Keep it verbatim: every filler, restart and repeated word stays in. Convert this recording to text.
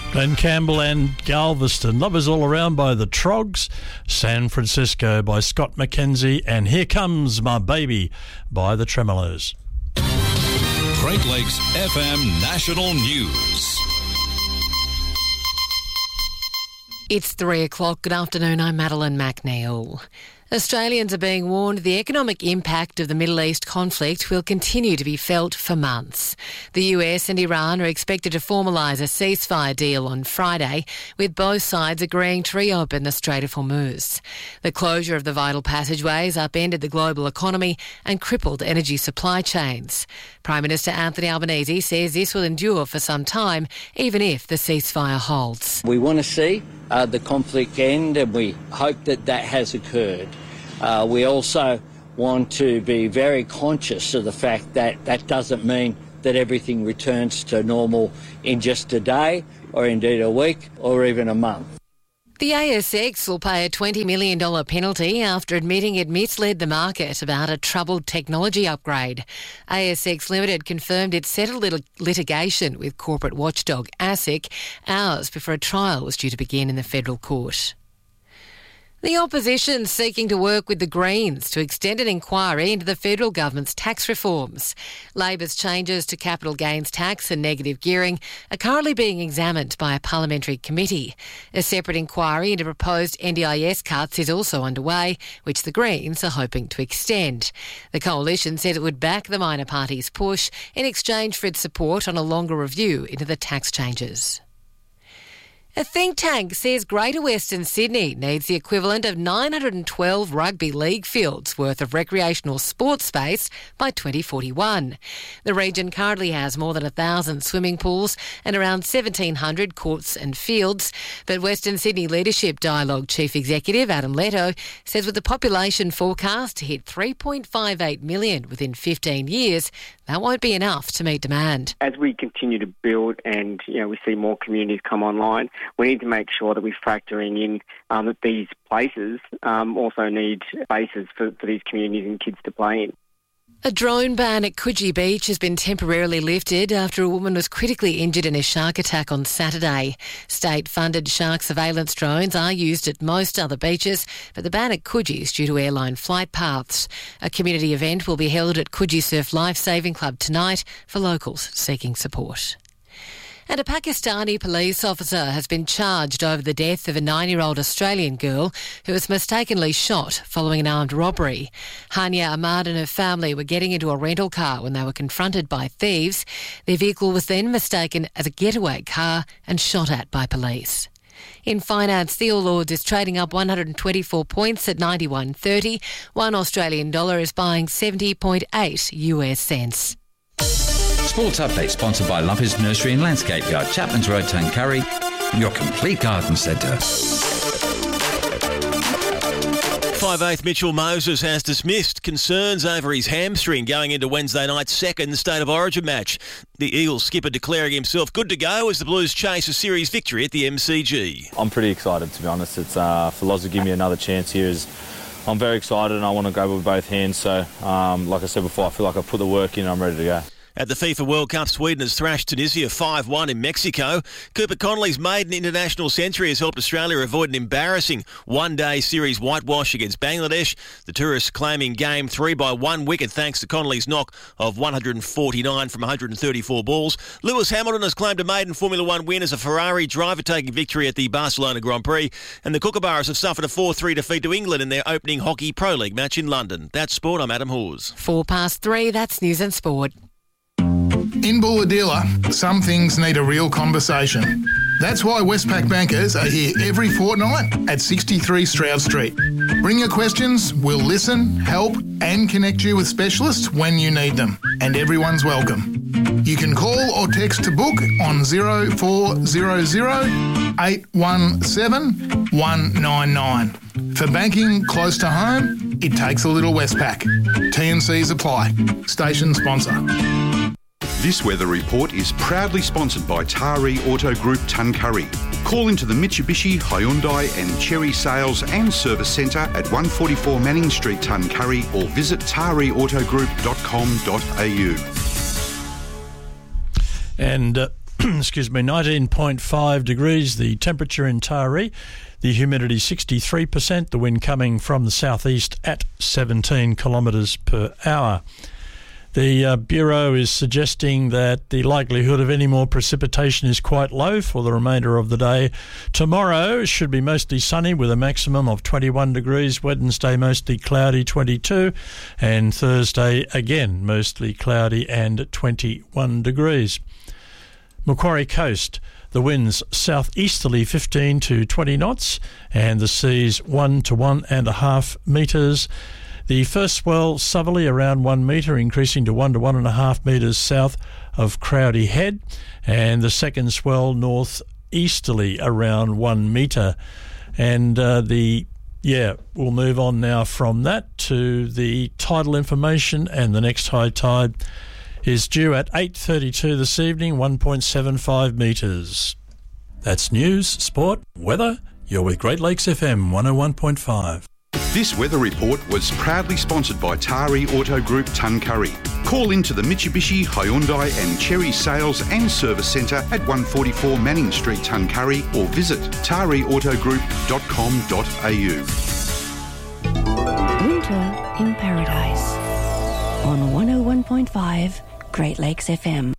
Glen Campbell and Galveston. Lovers All Around by the Trogs. San Francisco by Scott McKenzie. And Here Comes My Baby by the Tremolos. Great Lakes F M National News. It's three o'clock. Good afternoon. I'm Madeline McNeil. Australians are being warned the economic impact of the Middle East conflict will continue to be felt for months. The U S and Iran are expected to formalise a ceasefire deal on Friday, with both sides agreeing to reopen the Strait of Hormuz. The closure of the vital passageways upended the global economy and crippled energy supply chains. Prime Minister Anthony Albanese says this will endure for some time, even if the ceasefire holds. We want to see uh, the conflict end, and we hope that that has occurred. Uh, we also want to be very conscious of the fact that that doesn't mean that everything returns to normal in just a day or indeed a week or even a month. The A S X will pay a twenty million dollars penalty after admitting it misled the market about a troubled technology upgrade. A S X Limited confirmed it settled lit- litigation with corporate watchdog ASIC hours before a trial was due to begin in the federal court. The opposition seeking to work with the Greens to extend an inquiry into the federal government's tax reforms. Labor's changes to capital gains tax and negative gearing are currently being examined by a parliamentary committee. A separate inquiry into proposed N D I S cuts is also underway, which the Greens are hoping to extend. The coalition said it would back the minor party's push in exchange for its support on a longer review into the tax changes. A think tank says Greater Western Sydney needs the equivalent of nine hundred twelve rugby league fields worth of recreational sports space by twenty forty-one. The region currently has more than one thousand swimming pools and around seventeen hundred courts and fields, but Western Sydney Leadership Dialogue Chief Executive Adam Leto says with the population forecast to hit three point five eight million within fifteen years, that won't be enough to meet demand. As we continue to build and you know we see more communities come online, we need to make sure that we're factoring in um, that these places um, also need spaces for, for these communities and kids to play in. A drone ban at Coogee Beach has been temporarily lifted after a woman was critically injured in a shark attack on Saturday. State-funded shark surveillance drones are used at most other beaches, but the ban at Coogee is due to airline flight paths. A community event will be held at Coogee Surf Lifesaving Club tonight for locals seeking support. And a Pakistani police officer has been charged over the death of a nine-year-old Australian girl who was mistakenly shot following an armed robbery. Hania Ahmad and her family were getting into a rental car when they were confronted by thieves. Their vehicle was then mistaken as a getaway car and shot at by police. In finance, the All Ords is trading up one hundred twenty-four points at ninety-one thirty. One Australian dollar is buying seventy point eight U S cents. Sports Update sponsored by Lumpers Nursery and Landscape Yard, Chapman's Road, Tuncurry, your complete garden centre. five eighth Mitchell Moses has dismissed concerns over his hamstring going into Wednesday night's second State of Origin match. The Eagles skipper declaring himself good to go as the Blues chase a series victory at the M C G. I'm pretty excited, to be honest. It's uh, for Loz to give me another chance here. Is I'm very excited and I want to go with both hands. So, um, like I said before, I feel like I've put the work in and I'm ready to go. At the FIFA World Cup, Sweden has thrashed Tunisia five one in Mexico. Cooper Connolly's maiden international century has helped Australia avoid an embarrassing one-day series whitewash against Bangladesh. The tourists claiming game three by one wicket thanks to Connolly's knock of one hundred forty-nine from one hundred thirty-four balls. Lewis Hamilton has claimed a maiden Formula One win as a Ferrari driver taking victory at the Barcelona Grand Prix. And the Kookaburras have suffered a four three defeat to England in their opening Hockey Pro League match in London. That's sport. I'm Adam Hawes. Four past three, that's news and sport. In Bulahdelah, some things need a real conversation. That's why Westpac bankers are here every fortnight at sixty-three Stroud Street. Bring your questions, we'll listen, help and connect you with specialists when you need them. And everyone's welcome. You can call or text to book on zero four zero zero eight one seven one nine nine. For banking close to home, it takes a little Westpac. T and Cs apply. Station sponsor. This weather report is proudly sponsored by Taree Auto Group Tuncurry. Call into the Mitsubishi, Hyundai and Chery Sales and Service Centre at one forty-four Manning Street, Tuncurry, or visit taree auto group dot com dot a u. And uh, excuse me, nineteen point five degrees, the temperature in Taree, the humidity sixty-three percent, the wind coming from the southeast at seventeen kilometres per hour. The uh, Bureau is suggesting that the likelihood of any more precipitation is quite low for the remainder of the day. Tomorrow should be mostly sunny with a maximum of twenty-one degrees. Wednesday mostly cloudy, twenty-two. And Thursday again mostly cloudy and twenty-one degrees. Macquarie Coast, the winds southeasterly fifteen to twenty knots and the seas one to one and a half metres. The first swell southerly around one metre, increasing to one to one and a half metres south of Crowdy Head, and the second swell northeasterly around one metre. And uh, the yeah, we'll move on now from that to the tidal information, and the next high tide is due at eight thirty-two this evening, one point seven five metres. That's news, sport, weather. You're with Great Lakes F M one oh one point five. This weather report was proudly sponsored by Taree Auto Group Tuncurry. Call into the Mitsubishi, Hyundai and Cherry Sales and Service Centre at one forty-four Manning Street, Tuncurry, or visit taree auto group dot com dot a u. Winter in Paradise on one oh one point five Great Lakes F M.